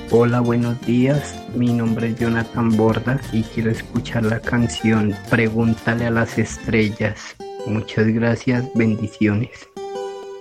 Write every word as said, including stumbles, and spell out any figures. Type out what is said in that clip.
Hola, buenos días. Mi nombre es Jonathan Borda y quiero escuchar la canción Pregúntale a las estrellas. Muchas gracias, bendiciones.